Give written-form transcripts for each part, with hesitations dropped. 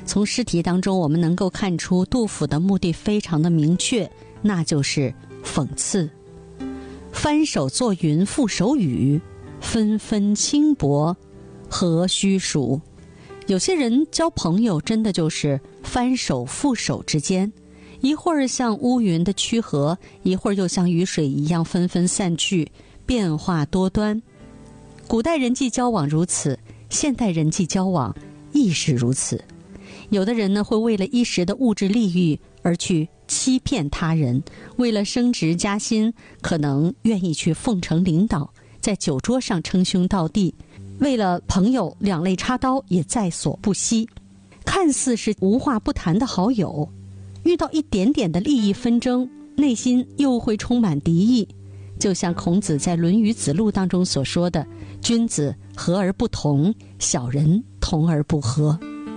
从诗题当中我们能够看出杜甫的目的非常的明确，那就是讽刺。翻手作云覆手雨，纷纷轻薄何须数。有些人交朋友真的就是翻手覆手之间，一会儿像乌云的趋合，一会儿又像雨水一样纷纷散去，变化多端。古代人际交往如此，现代人际交往亦是如此。有的人呢，会为了一时的物质利益而去欺骗他人，为了升职加薪，可能愿意去奉承领导，在酒桌上称兄道弟，为了朋友两肋插刀也在所不惜。看似是无话不谈的好友，遇到一点点的利益纷争，内心又会充满敌意。就像孔子在《论语子路》当中所说的，君子和而不同，小人同而不和。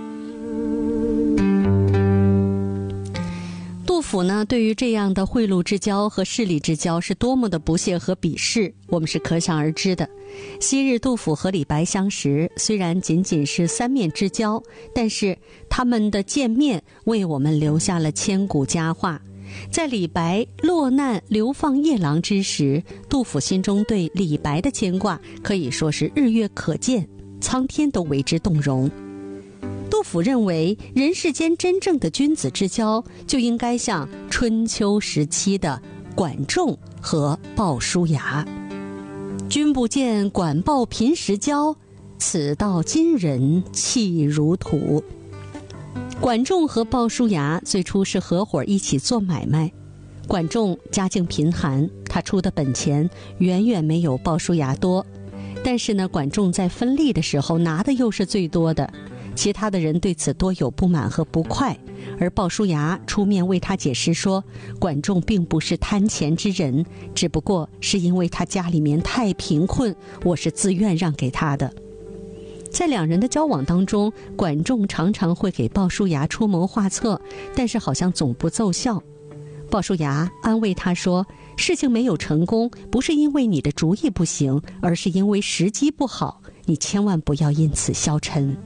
杜甫呢，对于这样的贿赂之交和势力之交是多么的不屑和鄙视，我们是可想而知的。昔日杜甫和李白相识，虽然仅仅是3面之交，但是他们的见面为我们留下了千古佳话。在李白落难流放夜郎之时，杜甫心中对李白的牵挂可以说是日月可见，苍天都为之动容。杜甫认为，人世间真正的君子之交，就应该像春秋时期的管仲和鲍叔牙。君不见管鲍贫时交，此道今人气如土。管仲和鲍叔牙最初是合伙一起做买卖，管仲家境贫寒，他出的本钱远远没有鲍叔牙多，但是呢，管仲在分利的时候拿的又是最多的，其他的人对此多有不满和不快，而鲍叔牙出面为他解释说，管仲并不是贪钱之人，只不过是因为他家里面太贫困，我是自愿让给他的。在两人的交往当中，管仲常常会给鲍叔牙出谋划策，但是好像总不奏效。鲍叔牙安慰他说，事情没有成功，不是因为你的主意不行，而是因为时机不好，你千万不要因此消沉。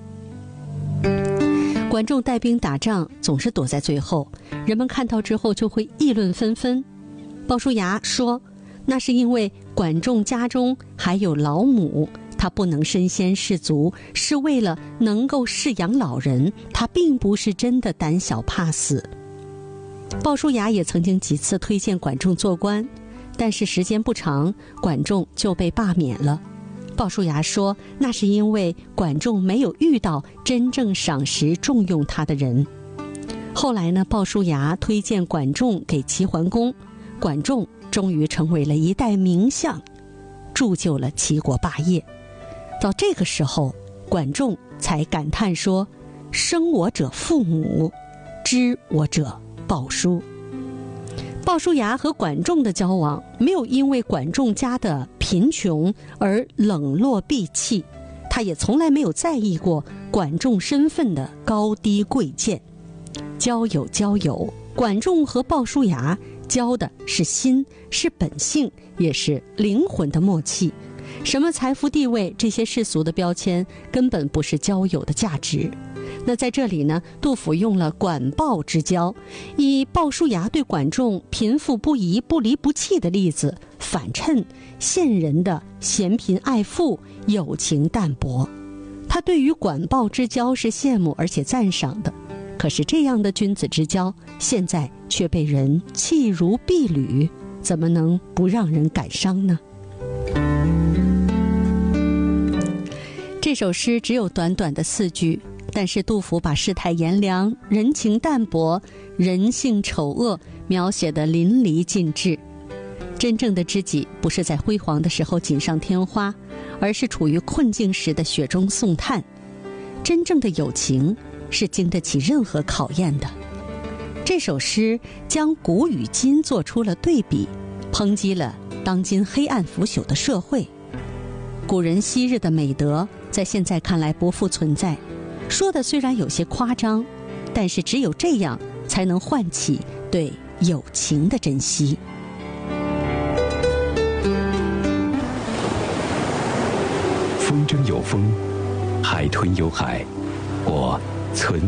管仲带兵打仗总是躲在最后，人们看到之后就会议论纷纷。鲍叔牙说，那是因为管仲家中还有老母，他不能身先士卒，是为了能够侍养老人，他并不是真的胆小怕死。鲍叔牙也曾经几次推荐管仲做官，但是时间不长，管仲就被罢免了。鲍叔牙说，那是因为管仲没有遇到真正赏识重用他的人。后来呢，鲍叔牙推荐管仲给齐桓公，管仲终于成为了一代名相，铸就了齐国霸业。到这个时候，管仲才感叹说，生我者父母，知我者鲍叔。鲍叔牙和管仲的交往没有因为管仲家的贫穷而冷落避弃，他也从来没有在意过管仲身份的高低贵贱。交友，管仲和鲍叔牙交的是心，是本性，也是灵魂的默契。什么财富地位，这些世俗的标签根本不是交友的价值。那在这里呢，杜甫用了管鲍之交，以鲍叔牙对管仲贫富不移、不离不弃的例子，反衬现人的嫌贫爱富、友情淡薄。他对于管鲍之交是羡慕而且赞赏的，可是这样的君子之交，现在却被人弃如敝履，怎么能不让人感伤呢？这首诗只有短短的4句，但是杜甫把世态炎凉、人情淡薄、人性丑恶描写得淋漓尽致。真正的知己不是在辉煌的时候锦上添花，而是处于困境时的雪中送炭。真正的友情是经得起任何考验的。这首诗将古与今做出了对比，抨击了当今黑暗腐朽的社会。古人昔日的美德在现在看来不复存在，说的虽然有些夸张，但是只有这样才能唤起对友情的珍惜。 风筝有风，海豚有海，我存